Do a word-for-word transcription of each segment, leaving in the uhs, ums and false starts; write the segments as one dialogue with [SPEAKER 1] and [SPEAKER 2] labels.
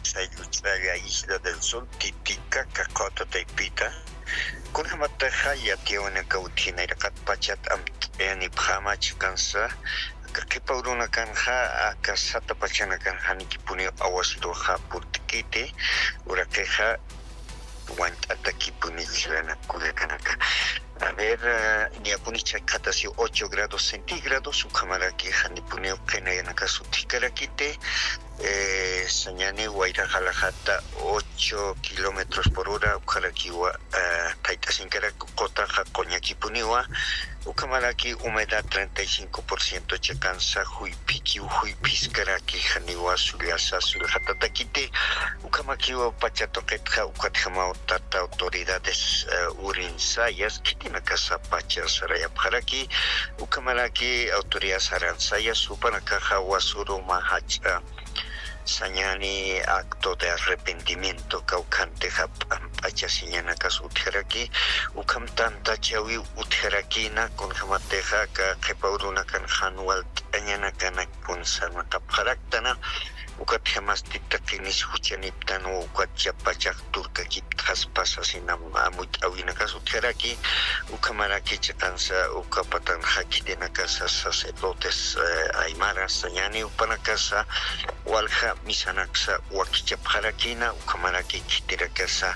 [SPEAKER 1] Sayuchaya Isla del Sol, Titica, Cacota de Pita, Kunhamataja, Yationa Gautina, Pachat, Amtani Pama, Chicansa, Kakipauruna Kanja, Akasata Pachana Kanhani Kipuni, Awasiroja, Purtikite, Urakeja, Want Atakipuni, Chilana, Kulekanaka. A ver, Niapunicha Katasi ocho grados centígrados, su cámara que Handipuneo Kena y Nakasu Tikarakite, Sañane, Guaira Jalajata, ocho kilómetros por hora, Ukarakiwa, Taitasinkara, Kota, Jacoñaki Puniwa, Ukamaraki, humedad treinta y cinco por ciento, Checansa, Huipiki, Huipiskaraki, Haniwa, Suliasa, Sulhatatakite, Ukamakiwa, Pachatoquetja, Ukatjamao, Tata, autoridades Urinsayas, Kitina Casa Pacha, Saraya Paraki, Ukamaraki, autoridades Aransayas, Supanakaja, Wasuru, Mahacha, Sañani, acto de arrepentimiento, Caucante, Pacha, Siñana, Casu, Utjeraki, Ukam Tanta, Chawi, Utjerakina, con Jamateja, Kepauruna, Kanhanual, Añana, Kanak, Punsana, Kaparaktana, Ukat Hamas Titakinis, Huchaniptan, Ukat Chapachak, Turka, Kiptas, Pasasinam, Amut, Awinakas, Utjeraki, Ukamaraki, Chakansa, Ukapatan, Hakidena Casa, sacerdotes Aymara, Sañani, Upanakasa, Walja, Misanaxa, Wakichapharakina, Ukamaraki, Kitirakasa,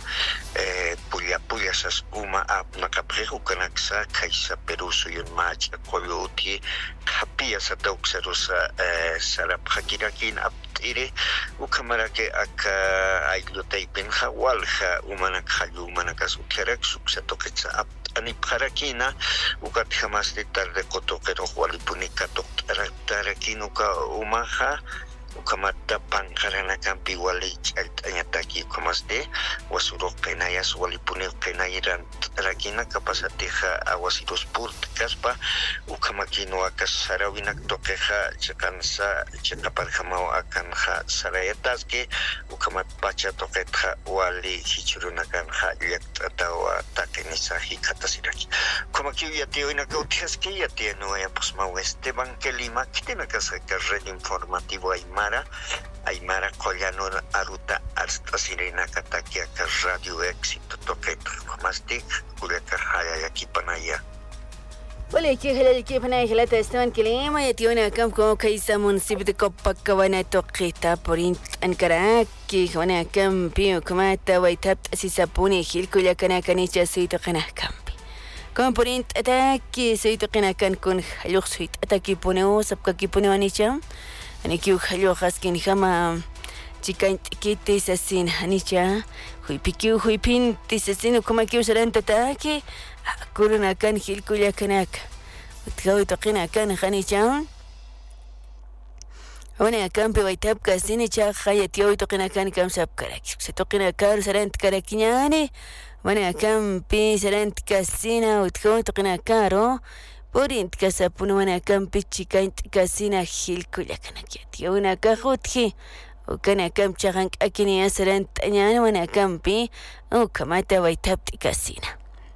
[SPEAKER 1] Puya Puyasas, Uma, Abnakaprehu, Kanaksa, Kaisa, Peruso, Yunmach, Koyuti, Hapiasa, Dauxerusa, Sarabhakirakin, Abtire, Ukamarake, Aka, Ailotei Benja, Walja, Umanak, Hayu, Manakas, Ukerak, Suksatoketsa, Anipharakina, Ukat Hamas de Tarde Kotokero, Walipunika, Tarakinuka, Umaha, Ukamata Pankarana Campi Walich Anyataki Komasde, Wasuro Penayas, Walipune Penairan Rakina, Capasateja, Aguasitos Purt, Caspa, Ukamakino Akasarawina Tokeja, Chakansa, Chakaparhamao Akanja, Sarayataske, Ukamat Pacha Toketja, Wali, Hichurunakanja, Yaktatawa, Takenisa, Hikatasiraki. Komaki Yatio in a Gautiaski, Yatiano, Posma Esteban Kelima, Kitina Casa, Red Informativo Aymara. Aymara Collano Aruta hasta Sirena Katakia Radio Éxito Toquet Mastic Kureka Haya Kipanaya.
[SPEAKER 2] Well, I can't let you panay let us stand Kilima yet you wanna come come Kaisa Munsib the Copacabana Toqueta Porint and Karaki wanna come Pio Comata White Up Sisapuni Hilkuya Kanakanicha Suito Kanakampi. Component attack Suito Kanakan kun Luxuit Ataki Puneo Sapkaki Puneanicham. Anikiu Halio Haskin Hama Chikan Kitis Asin Hanicha, Huipiku Huipin Tisasin Kumakiu Sarantaki, Kurunakan Hilkuya Kanak, with Gautakina Kan Hanicha. When a campi by Tapka Sinicha, Hayatio Tokinakan comes up correct. Setokina Kar Sarant Karakiani, when a campi Sarant Casina with Gautakina Caro. Porint casa punuana campi chikaint casina hilkuya kanakiat una kahutki o kana cam charank akini asarant anyana wana campi o kamata waitapti casina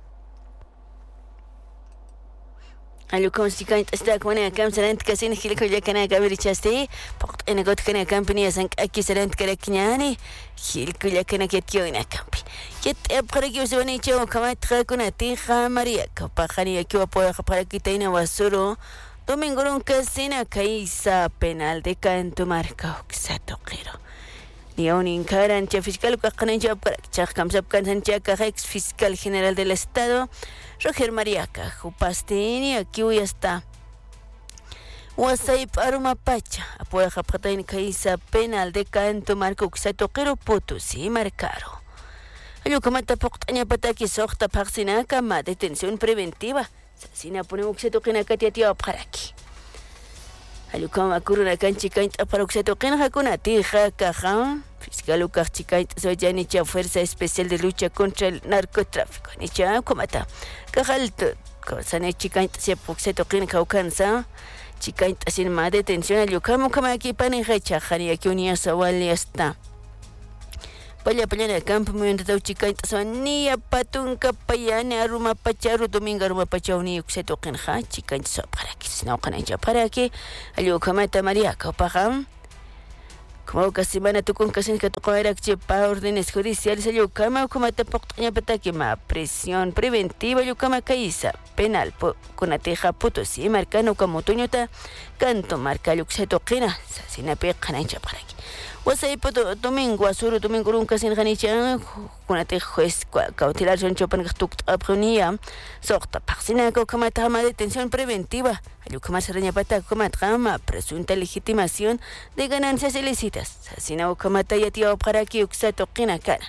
[SPEAKER 2] alu kom chikaint astak wana cam sarant casina hilkuya kanaka berichaste port ena got kana campi asank aki sarant karakinyani hilkuya kanakiat una campi Yet a paragio Sonicho, Kamatra Kunatija Maria, Capajani, Akiwapoa, Parakitaina Wasuro, Domingo Casina, Caisa, Penal de Canto Marca, Xatoquero. Leonin Caran, Fiscal Cacanja, Chak comes up Cantanchaca, ex fiscal general del Estado, Roger Mariaca, Jupastini, aquí ya está. Wasaip Aruma Pacha, Apoya Patain Caisa, Penal de Canto Marco, Xatoquero, Potusi, Marcaro. Ayo kamata poktanya pataki sohta paksina kama detención preventiva. Sina ponemos que toquen acá tiatio paraki. Ayo kama kuruna kanchi kaint aparoxe toquen hakuna tija caja. Fiscal Lucas Chikaint soy nicha fuerza especial de lucha contra el narcotráfico. Nicha komata. Cajalto. Cosa ne chikaint se poxe toquen caucanza. Chikaint sin más detención ayo kama kama aquí paneja chajani aquí unia sawali hasta. Paya paya campo movimiento de chica ni a patunca payana aruma pacharu domingo aruma pachauni se toquen ha chica so para que no can ya para que algo kamata maria ka pagam Como que semana tu con casi que tocó era que pa órdenes judiciales yo cama como te poqtaña pataki ma prisión preventiva yo cama caísa penal po con ateja Potosí marcano como tuñota canto marca yo se toquina sina pe canancha para aquí wasai poto domingo asuru domingo un casi ganicha con ateja juez cautelar son chopan tuk apronia sorta parsina como tama detención preventiva yo cama serña pata como trama presunta legitimación de ganancias ilícitas sina como taya tío para que uksa toquina cara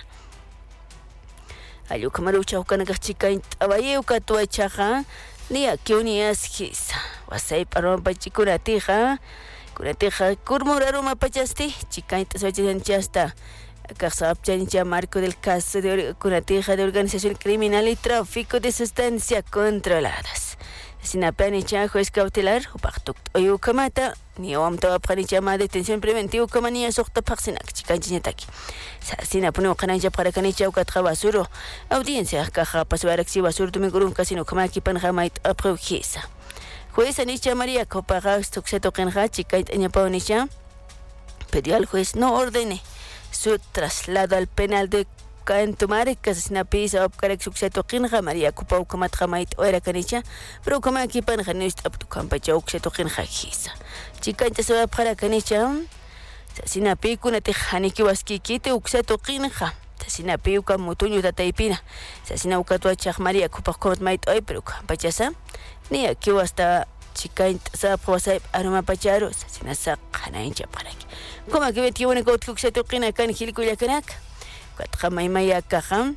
[SPEAKER 2] ayo kamarucha ukana chica abaye ukatua chaja ni aquí unias hisa wasai paron pachikura tija kuna tija kurmuraro mapachasti chica intaswajan chasta Casapchancha marco del caso de kuna tija de organización criminal y tráfico de sustancias controladas sina planicha juez cautelar upaktuk oyu kamata ni omta planicha ma detención preventiva como ni sorta parsenak chikanchiñataki sina puno kananja para kanicha ukatra basuro audiencia caja pasar activa basuro domingo casino como aquí pan jamait aprojisa juez anicha maría copaga stoxeto kenja chikait añaponicha pidió al juez no ordene su traslado al penal de en tomar que asesina pisa op karek suxeto kinja María kupau kamat jamait oera kanicha pero como aquí pan janist op tu campacha uxeto kinja hisa chikancha se va para kanicha asesina piku na te haniki waskikite uxeto kinja asesina piku kamutuño tataipina asesina ukatua chaj María kupau kamat mait oi pero campacha sa ni aquí hasta chikancha sa prosaip aroma pacharo asesina sa kanaincha para aquí como aquí veti una kaut uxeto kinja kan hilikuya kanak Kama imaya kaham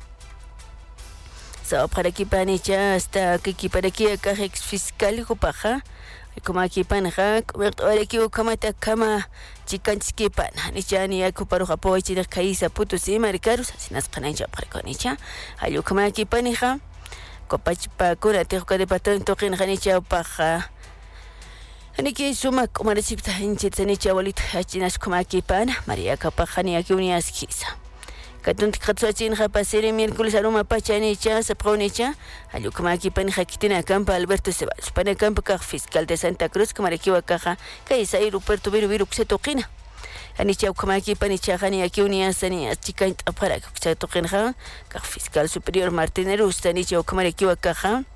[SPEAKER 2] so para aquí panicha hasta que aquí para aquí acá ex fiscal kupaja como aquí panja converto ahora aquí como ta kama chikanski pan ni chani aku paru hapo chida kaisa Potosí marcaros sinas panacha para konicha ayo como aquí panja copachipa cura te de patón toquen ganicha paja Aniki suma como recipta hinchitanicha abuelita chinas como aquí pan María kapaja ni aquí unias kisa Katunti katsuachin japasere miércoles aroma pachanicha sapronicha ayo como aquí pan jaquitina campa Alberto Ceballos pana campa ca fiscal de Santa Cruz como aquí caja caisa y Ruperto Viru Viru se toquina anicha como aquí panicha ni aquí unia sani chica para que se toquen ja ca fiscal superior Martínez Anicha como aquí caja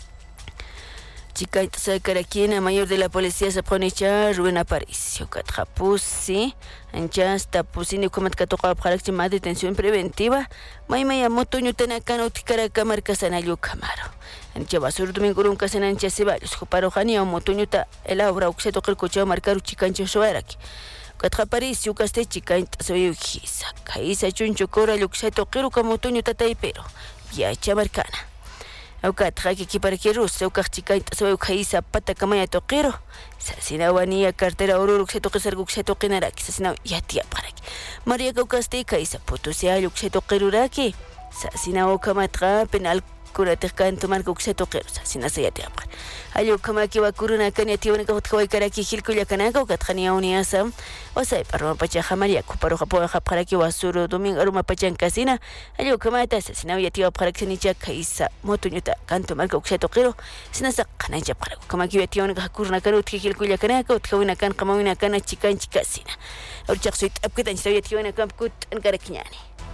[SPEAKER 2] chica Sacaraquina mayor de la policía sapronicha Rubén Aparicio Catjapusi Ancha hasta pusini como que toca para que más detención preventiva mai mai moto nyutana kano tikara kamar kasanayo kamaro ancha basur domingo un kasanancha Ceballos paro jania moto nyuta el abra que se toca el coche marcar chicancho soaraki Katra Aparicio caste chicanto soy hisa kaisa chuncho cora lo que se toca el moto nyuta taipero ya chamarcana Auka traki ki para que russe o chica soy kaisa pata kamaya toquero sasina wania cartera oro que se toque ser que se toque naraki sasina ya tía para que María Caucaste kaisa Potosí ayo que se toque ruraki sasina o kamatra penal cura tercan tomar que se toque sasina se ya tía para ayo kama ki va kuruna kanya tío ne que kawai karaki hilko ya kanaka o katrania uniasa o sea para pacha María kuparo japo para que va suru domingo aruma pachan casina ayo kama ta sasina ya tía para que ni cha kaisa motuñuta canto marco que se toquero sina sa kananja para kama ki tío ne que kuruna kanu hilko ya kanaka o tkawina kan kama wina kana chikan chikasina o chaksuit apkitan ya tío ne kam kut en karakñani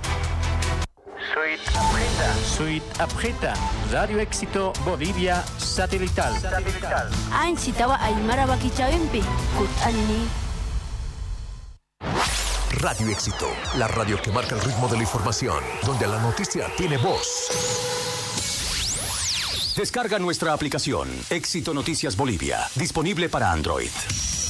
[SPEAKER 3] Suite Apreta. Suite Apreta. Radio Éxito Bolivia Satelital. Satelital.
[SPEAKER 2] Ancitawa Aymara Bakichawimpi. Kutani.
[SPEAKER 4] Radio Éxito, la radio que marca el ritmo de la información, donde la noticia tiene voz. Descarga nuestra aplicación Éxito Noticias Bolivia, disponible para Android.